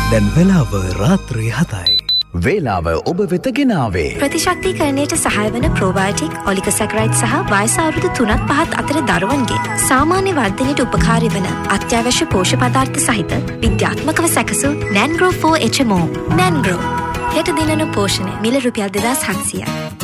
දැන් වෙලාව රාත්‍රී 7යි. වේලාව ඔබ වෙත ගෙනාවේ ප්‍රතිශක්තිකරණයට සහාය වන ප්‍රෝබයෝටික් ඔලිගොසැකරයිඩ් සහ වයස අවුරුදු 3-5 අතර දරුවන්ගේ සාමාන්‍ය වර්ධනයට උපකාරී වන අත්‍යවශ්‍ය පෝෂ්‍ය පදාර්ථ සහිත විද්‍යාත්මකව සැකසූ නැන්ග්‍රෝ 4 HMO. නැන්ග්‍රෝ හෙට දිනන පෝෂණය මිල රුපියල් 2700යි.